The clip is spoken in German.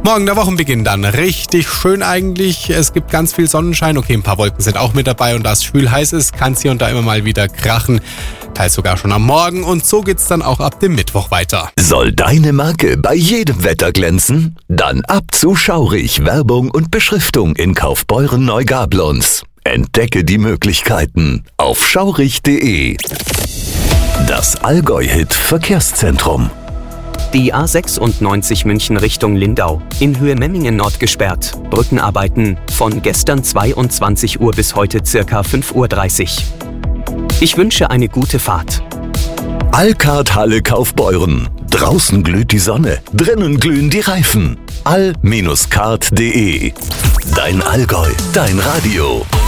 Morgen der Wochenbeginn dann. Richtig schön eigentlich. Es gibt ganz viel Sonnenschein. Okay, ein paar Wolken sind auch mit dabei und da es schwül heiß ist, kann es hier und da immer mal wieder krachen. Teils sogar schon am Morgen und so geht's dann auch ab dem Mittwoch weiter. Soll deine Marke bei jedem Wetter glänzen? Dann ab zu Schaurig Werbung und Beschriftung in Kaufbeuren Neugablonz. Entdecke die Möglichkeiten auf schaurig.de. Das Allgäu-Hit Verkehrszentrum. Die A96 München Richtung Lindau, in Höhe Memmingen Nord gesperrt. Brückenarbeiten von gestern 22 Uhr bis heute ca. 5:30 Uhr. Ich wünsche eine gute Fahrt. Alcard Halle Kaufbeuren. Draußen glüht die Sonne, drinnen glühen die Reifen. all-card.de. Dein Allgäu, dein Radio.